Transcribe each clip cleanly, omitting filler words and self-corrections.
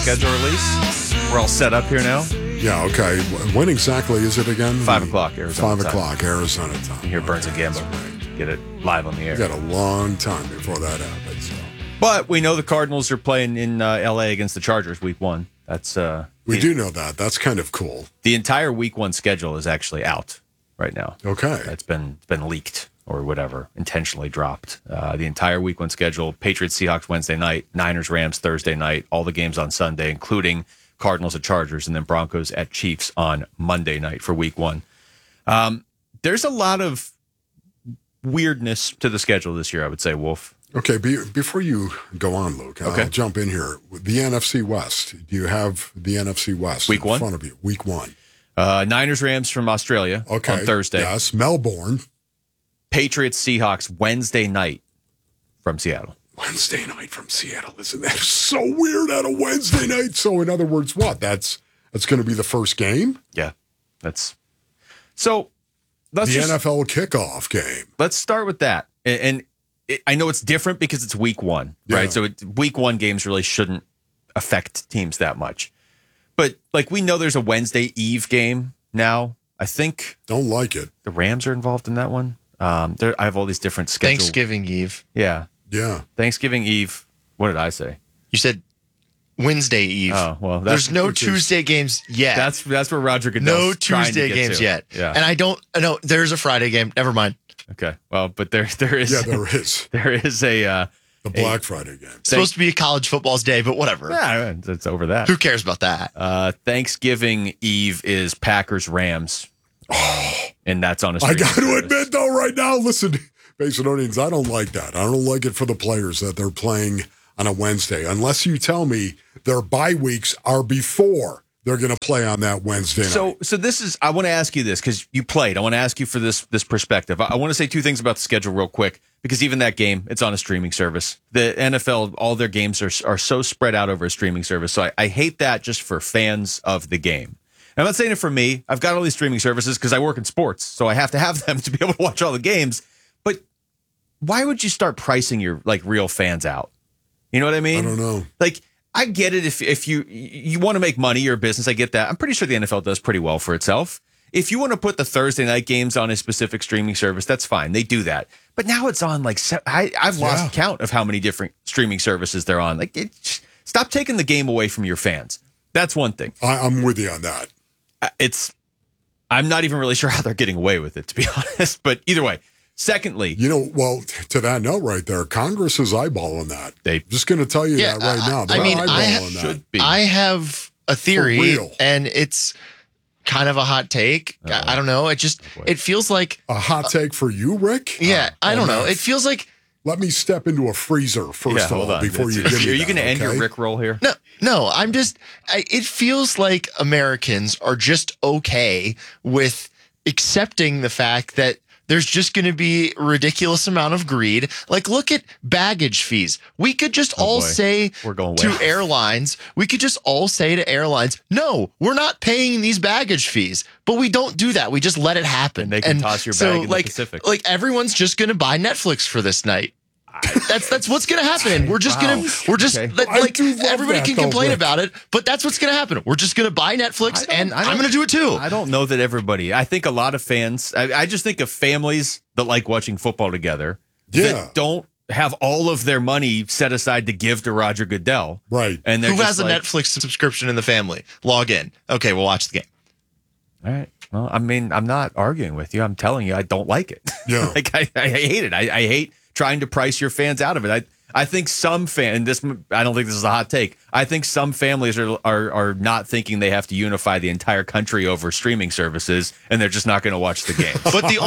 schedule release. We're all set up here now. Yeah, okay. When exactly is it again? 5 o'clock Arizona 5 o'clock Arizona time. You hear Burns and Gambo. Get it live on the air. We got a long time before that happens. So. But we know the Cardinals are playing in L.A. against the Chargers week 1. That's we do know that. That's kind of cool. The entire week 1 schedule is actually out right now. Okay. It's been leaked or whatever, intentionally dropped. The entire week 1 schedule, Patriots, Seahawks Wednesday night, Niners, Rams Thursday night, all the games on Sunday, including Cardinals at Chargers, and then Broncos at Chiefs on Monday night for week 1. There's a lot of weirdness to the schedule this year, I would say, Wolf. Okay, before you go on, Luke, okay. I'll jump in here. The NFC West. Do you have the NFC West week 1 in front of you? Week 1. Niners, Rams from Australia on Thursday. Yes, Melbourne. Patriots, Seahawks Wednesday night from Seattle. Wednesday night from Seattle. Isn't that so weird on a Wednesday night? So, in other words, what? That's going to be the first game? Yeah, that's so. Let's the NFL kickoff game. Let's start with that. And I know it's different because it's week 1, right? So week 1 games really shouldn't affect teams that much. But like we know there's a Wednesday Eve game now. I think don't like it. The Rams are involved in that one. I have all these different schedules. Thanksgiving Eve. Yeah. Thanksgiving Eve. What did I say? You said Wednesday Eve. Oh, well, there's no Tuesday games yet. That's where Roger Goodell's no Tuesday games yet. Yeah. And I don't know. There's a Friday game. Never mind. Okay. Well, but there is. Yeah, there is. There is the Black Friday game. It's supposed to be a college football's day, but whatever. Yeah, it's over that. Who cares about that? Thanksgiving Eve is Packers Rams. Oh, and that's on a I got to admit, though, right now, listen, Basinonians, I don't like that. I don't like it for the players that they're playing on a Wednesday, unless you tell me their bye weeks are before they're going to play on that Wednesday night. So this is, I want to ask you this because you played. I want to ask you for this perspective. I want to say 2 things about the schedule real quick because even that game, it's on a streaming service. The NFL, all their games are so spread out over a streaming service. So I hate that just for fans of the game. I'm not saying it for me. I've got all these streaming services because I work in sports, so I have to have them to be able to watch all the games. But why would you start pricing your real fans out? You know what I mean? I don't know. I get it if you want to make money, you're a business. I get that. I'm pretty sure the NFL does pretty well for itself. If you want to put the Thursday night games on a specific streaming service, that's fine. They do that. But now it's on I've lost count of how many different streaming services they're on. Stop taking the game away from your fans. That's one thing. I'm with you on that. I'm not even really sure how they're getting away with it, to be honest. But either way. Secondly, to that note right there, Congress is eyeballing that. Just going to tell you that right now. They're eyeballing that. I have a theory, and it's kind of a hot take. I don't know. It feels like a hot take for you, Rick. Yeah, I don't know. It feels like. Let me step into a freezer first of all before you give me that. Are you going to end your Rick roll here? No. It feels like Americans are just okay with accepting the fact that there's just going to be a ridiculous amount of greed. Look at baggage fees. We could just say to airlines, no, we're not paying these baggage fees. But we don't do that. We just let it happen. And they can toss your bag in the Pacific. Everyone's just going to buy Netflix for this night. That's what's going to happen. Everybody can complain about it, but that's what's going to happen. We're just going to buy Netflix, and I'm going to do it too. I don't know that everybody. I think a lot of fans. I just think of families that like watching football together. That don't have all of their money set aside to give to Roger Goodell. Right. And who has a Netflix subscription in the family? Log in. Okay, we'll watch the game. All right. Well, I mean, I'm not arguing with you. I'm telling you, I don't like it. Yeah. I hate it. I hate trying to price your fans out of it. I think some I don't think this is a hot take. I think some families are not thinking they have to unify the entire country over streaming services, and they're just not going to watch the game. But the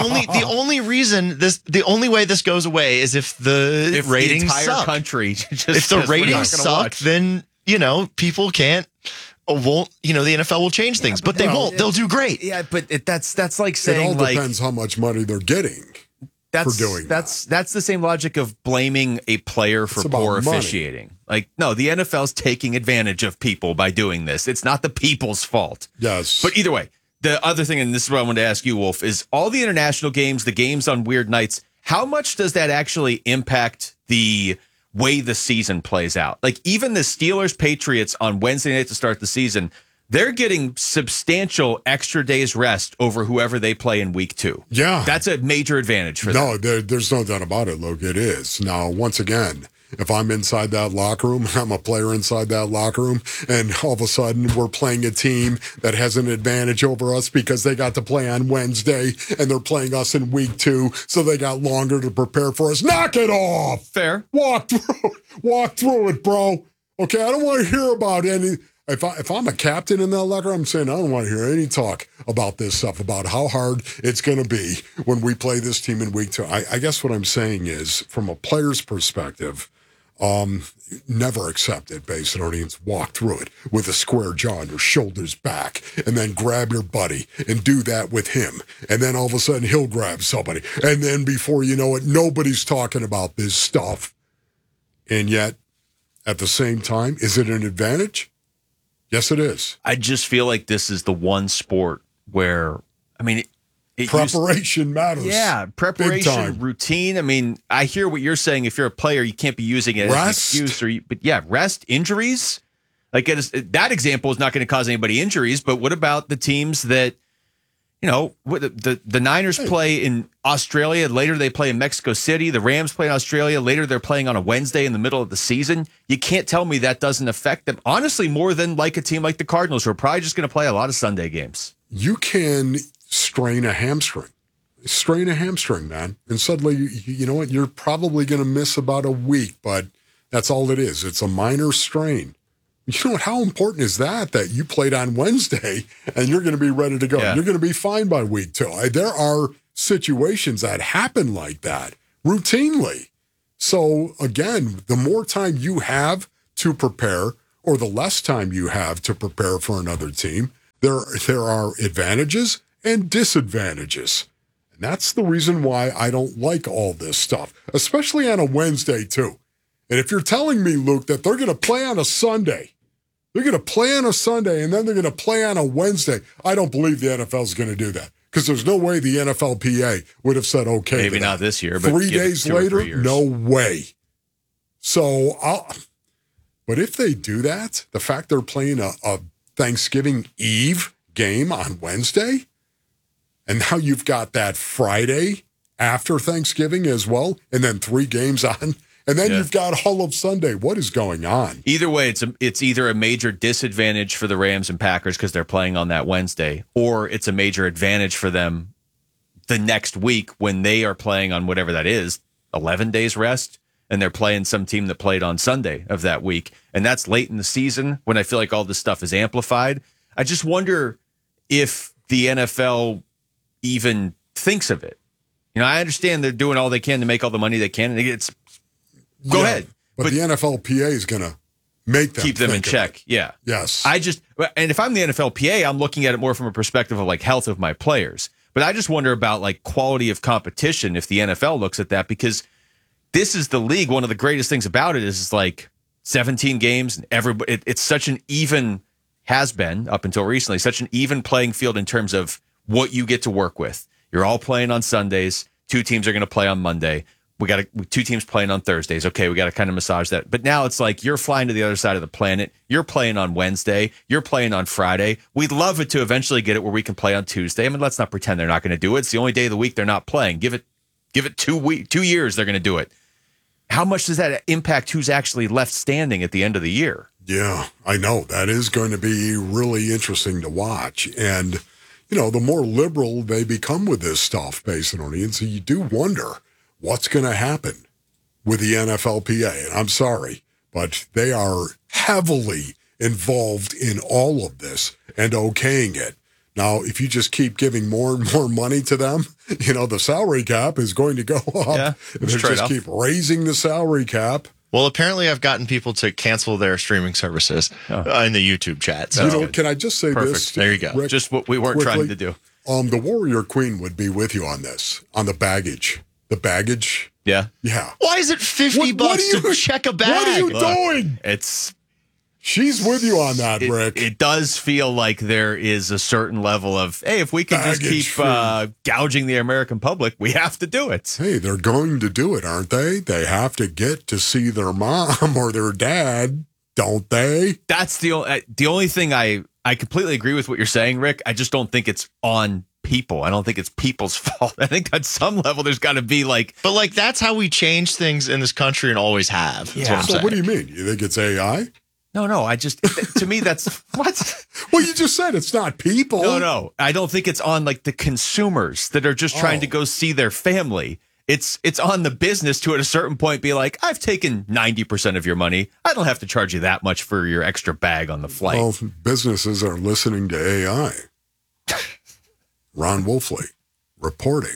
only way this goes away is if the ratings the entire suck. Country just if the ratings suck, then people can't. The NFL will change things, but they won't. They'll do great. Yeah, but that's like saying it all depends how much money they're getting. That's the same logic of blaming a player for poor officiating. No, the NFL's taking advantage of people by doing this. It's not the people's fault. Yes. But either way, the other thing, and this is what I wanted to ask you, Wolf, is all the international games, the games on weird nights, how much does that actually impact the way the season plays out. Like even the Steelers Patriots on Wednesday night to start the season, they're getting substantial extra days rest over whoever they play in week 2. Yeah. That's a major advantage for them. No, there's no doubt about it, Luke. It is. Now, once again, if I'm inside that locker room, I'm a player inside that locker room, and all of a sudden we're playing a team that has an advantage over us because they got to play on Wednesday and they're playing us in week 2, so they got longer to prepare for us. Knock it off. Fair. Walk through it, bro. Okay, I don't want to hear about any. If I'm a captain in that locker, I'm saying I don't want to hear any talk about this stuff, about how hard it's going to be when we play this team in week 2. I guess what I'm saying is, from a player's perspective, never accept it, Basinonians. Walk through it with a square jaw and your shoulders back, and then grab your buddy and do that with him. And then all of a sudden he'll grab somebody. And then before you know it, nobody's talking about this stuff. And yet, at the same time, is it an advantage? Yes, it is. I just feel like this is the one sport where, I mean, preparation matters. Yeah, preparation, routine. I mean, I hear what you're saying. If you're a player, you can't be using it as an excuse. But yeah, rest, injuries. Like that example is not going to cause anybody injuries. But what about the teams that, the Niners play in Australia. Later they play in Mexico City. The Rams play in Australia. Later they're playing on a Wednesday in the middle of the season. You can't tell me that doesn't affect them. Honestly, more than like a team like the Cardinals, who are probably just going to play a lot of Sunday games. You can strain a hamstring. Strain a hamstring, man. And suddenly, you know what? You're probably going to miss about a week, but that's all it is. It's a minor strain. You know what? How important is that you played on Wednesday and you're going to be ready to go? Yeah. You're going to be fine by week 2. There are situations that happen like that routinely. So, again, the more time you have to prepare or the less time you have to prepare for another team, there are advantages and disadvantages. And that's the reason why I don't like all this stuff, especially on a Wednesday, too. And if you're telling me, Luke, that they're going to play on a Sunday, and then they're going to play on a Wednesday, I don't believe the NFL is going to do that. Because there's no way the NFLPA would have said okay. Maybe not this year, but 3 days later, no way. So, but if they do that, the fact they're playing a Thanksgiving Eve game on Wednesday, and now you've got that Friday after Thanksgiving as well, and then 3 games on, and then you've got all of Sunday. What is going on? Either way, it's either a major disadvantage for the Rams and Packers because they're playing on that Wednesday, or it's a major advantage for them the next week when they are playing on whatever that is, 11 days rest, and they're playing some team that played on Sunday of that week. And that's late in the season when I feel like all this stuff is amplified. I just wonder if the NFL even thinks of it. I understand they're doing all they can to make all the money they can, and Go ahead. But the NFLPA is going to make them keep them in check. Yeah. Yes. And if I'm the NFLPA, I'm looking at it more from a perspective of like health of my players. But I just wonder about like quality of competition if the NFL looks at that, because this is the league. One of the greatest things about it is like 17 games and it's such an even, has been up until recently, such an even playing field in terms of what you get to work with. You're all playing on Sundays. 2 teams are going to play on Monday. We got 2 teams playing on Thursdays. Okay, we got to kind of massage that. But now it's like you're flying to the other side of the planet. You're playing on Wednesday. You're playing on Friday. We'd love it to eventually get it where we can play on Tuesday. I mean, let's not pretend they're not going to do it. It's the only day of the week they're not playing. Give it 2 years, they're going to do it. How much does that impact who's actually left standing at the end of the year? Yeah, I know. That is going to be really interesting to watch. And, the more liberal they become with this stuff, basically, and so you do wonder what's going to happen with the NFLPA. And I'm sorry, but they are heavily involved in all of this and okaying it. Now, if you just keep giving more and more money to them, the salary cap is going to go up. Yeah, they just keep raising the salary cap. Well, apparently I've gotten people to cancel their streaming services in the YouTube chat. So. Can I just say Perfect. this? There you go. Rick, just what we weren't quickly, trying to do. The Warrior Queen would be with you on this, on the baggage. The baggage? Yeah. Yeah. Why is it $50 to check a bag? What are you doing? She's with you on that, Rick. It does feel like there is a certain level of, hey, if we can just keep gouging the American public, we have to do it. Hey, they're going to do it, aren't they? They have to get to see their mom or their dad, don't they? That's the only thing I completely agree with what you're saying, Rick. I just don't think it's on people. I don't think it's people's fault. I think at some level there's got to be But that's how we change things in this country and always have. Yeah. So what do you mean? You think it's AI? No, I just, to me, that's what? Well, you just said it's not people. No. I don't think it's on the consumers that are just trying to go see their family. It's on the business to at a certain point be like, I've taken 90% of your money. I don't have to charge you that much for your extra bag on the flight. Well, businesses are listening to AI. Ron Wolfley reporting.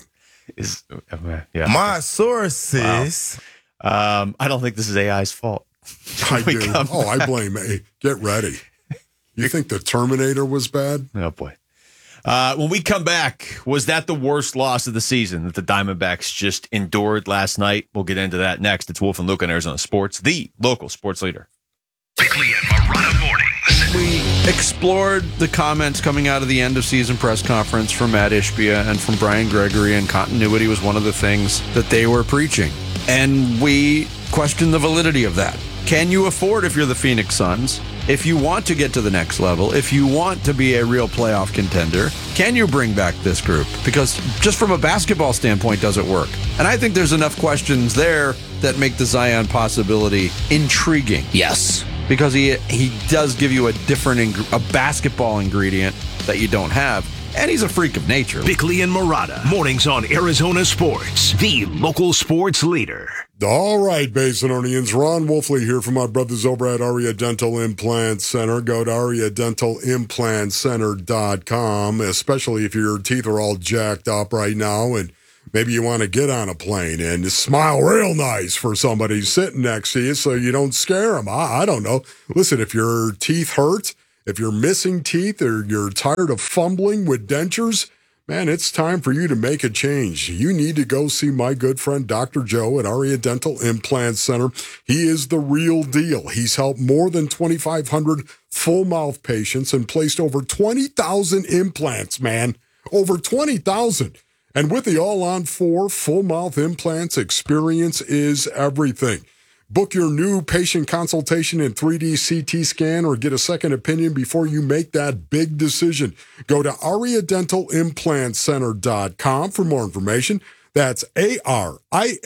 My sources. Wow. I don't think this is AI's fault. I do. I blame A. Get ready. You think the Terminator was bad? Oh, boy. When we come back, was that the worst loss of the season that the Diamondbacks just endured last night? We'll get into that next. It's Wolf and Luke on Arizona Sports, the local sports leader. Bickley and Marotta mornings. We explored the comments coming out of the end of season press conference from Matt Ishbia and from Brian Gregory, and continuity was one of the things that they were preaching. And we questioned the validity of that. Can you afford, if you're the Phoenix Suns, if you want to get to the next level, if you want to be a real playoff contender, can you bring back this group? Because just from a basketball standpoint, does it work? And I think there's enough questions there that make the Zion possibility intriguing. Yes. Because he does give you a different, a basketball ingredient that you don't have. And he's a freak of nature. Bickley and Marotta, mornings on Arizona Sports, the local sports leader. All right, Basinonians. Ron Wolfley here from our brothers over at Aria Dental Implant Center. Go to ariadentalimplantcenter.com, especially if your teeth are all jacked up right now and maybe you want to get on a plane and smile real nice for somebody sitting next to you so you don't scare them. I don't know. Listen, if your teeth hurt, if you're missing teeth or you're tired of fumbling with dentures, man, it's time for you to make a change. You need to go see my good friend Dr. Joe at Aria Dental Implant Center. He is the real deal. He's helped more than 2,500 full mouth patients and placed over 20,000 implants, man. Over 20,000. And with the All-on-4 full mouth implants, experience is everything. Book your new patient consultation in 3D CT scan or get a second opinion before you make that big decision. Go to ariadentalimplantcenter.com for more information. That's ARIA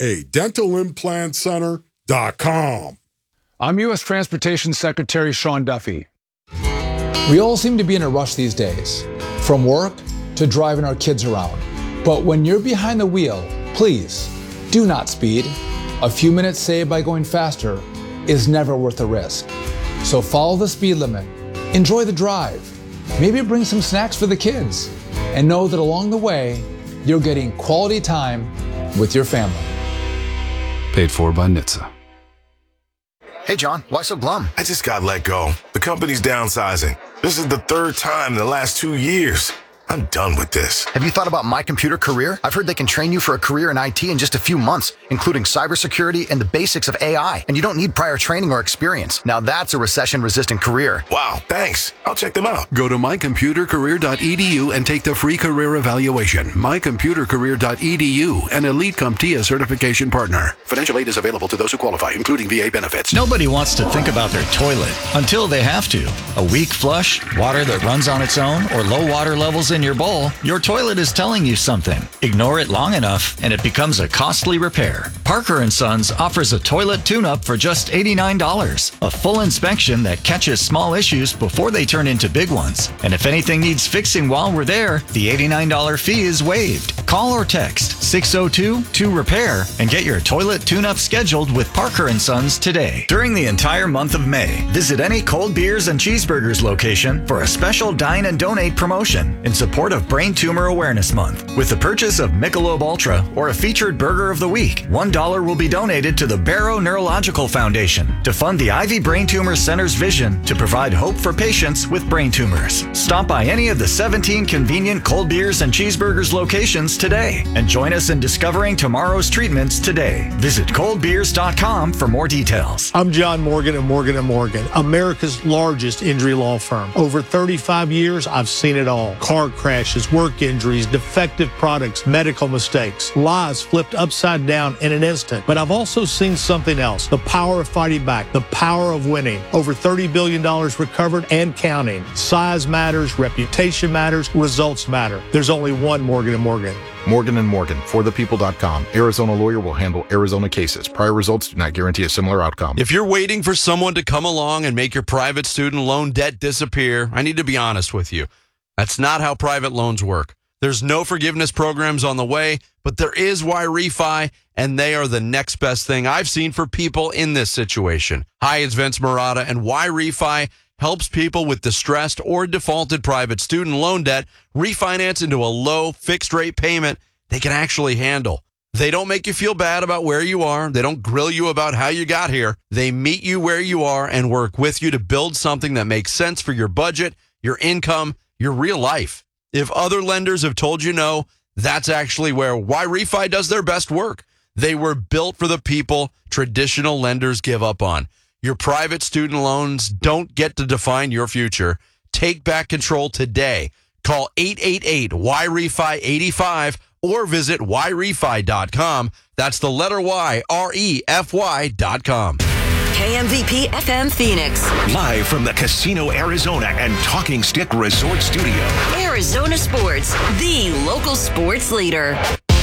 dentalimplantcenter.com. I'm U.S. Transportation Secretary Sean Duffy. We all seem to be in a rush these days, from work to driving our kids around. But when you're behind the wheel, please do not speed. A few minutes saved by going faster is never worth the risk. So follow the speed limit, enjoy the drive, maybe bring some snacks for the kids, and know that along the way, you're getting quality time with your family. Paid for by NHTSA. Hey, John, why so glum? I just got let go. The company's downsizing. This is the third time in the last 2 years. I'm done with this. Have you thought about My Computer Career? I've heard they can train you for a career in IT in just a few months, including cybersecurity and the basics of AI. And you don't need prior training or experience. Now that's a recession-resistant career. Wow, thanks. I'll check them out. Go to mycomputercareer.edu and take the free career evaluation. mycomputercareer.edu, an Elite CompTIA certification partner. Financial aid is available to those who qualify, including VA benefits. Nobody wants to think about their toilet until they have to. A weak flush, water that runs on its own, or low water levels in your bowl, your toilet is telling you something. Ignore it long enough and it becomes a costly repair. Parker & Sons offers a toilet tune-up for just $89. A full inspection that catches small issues before they turn into big ones. And if anything needs fixing while we're there, the $89 fee is waived. Call or text 602-2REPAIR and get your toilet tune-up scheduled with Parker & Sons today. During the entire month of May, visit any Cold Beers and Cheeseburgers location for a special Dine and Donate promotion in support support of Brain Tumor Awareness Month. With the purchase of Michelob Ultra or a featured Burger of the Week, $1 will be donated to the Barrow Neurological Foundation to fund the Ivy Brain Tumor Center's vision to provide hope for patients with brain tumors. Stop by any of the 17 convenient cold beers and cheeseburgers locations today and join us in discovering tomorrow's treatments today. Visit coldbeers.com for more details. I'm John Morgan of Morgan & Morgan, America's largest injury law firm. Over 35 years, I've seen it all. Car crashes, work injuries, defective products, medical mistakes, lives flipped upside down in an instant. But I've also seen something else, the power of fighting back, the power of winning. Over $30 billion recovered and counting. Size matters, reputation matters, results matter. There's only one Morgan & Morgan. Morgan & Morgan, forthepeople.com. Arizona lawyer will handle Arizona cases. Prior results do not guarantee a similar outcome. If you're waiting for someone to come along and make your private student loan debt disappear, I need to be honest with you. That's not how private loans work. There's no forgiveness programs on the way, but there is YRefi, and they are the next best thing I've seen for people in this situation. Hi, it's Vince Marotta, and YRefi helps people with distressed or defaulted private student loan debt refinance into a low fixed rate payment they can actually handle. They don't make you feel bad about where you are. They don't grill you about how you got here. They meet you where you are and work with you to build something that makes sense for your budget, your income, your real life. If other lenders have told you no, that's actually where YRefi does their best work. They were built for the people traditional lenders give up on. Your private student loans don't get to define your future. Take back control today. Call 888-YREFI-85 or visit YRefi.com. That's the letter Y, REFY.com. KMVP FM Phoenix. Live from the Casino Arizona and Talking Stick Resort Studio. Arizona Sports, the local sports leader.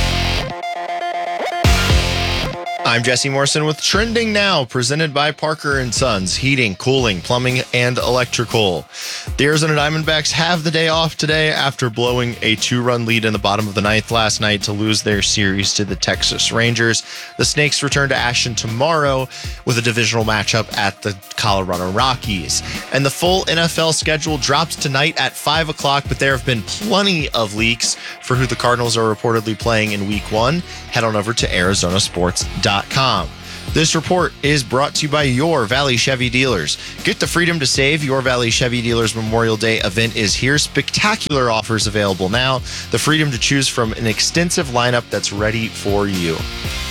I'm Jesse Morrison with Trending Now, presented by Parker & Sons, heating, cooling, plumbing, and electrical. The Arizona Diamondbacks have the day off today after blowing a 2-run lead in the bottom of the ninth last night to lose their series to the Texas Rangers. The Snakes return to action tomorrow with a divisional matchup at the Colorado Rockies. And the full NFL schedule drops tonight at 5 o'clock, but there have been plenty of leaks for who the Cardinals are reportedly playing in Week 1. Head on over to ArizonaSports.com. This report is brought to you by Your Valley Chevy Dealers. Get the freedom to save. Your Valley Chevy Dealers Memorial Day event is here. Spectacular offers available now. The freedom to choose from an extensive lineup that's ready for you.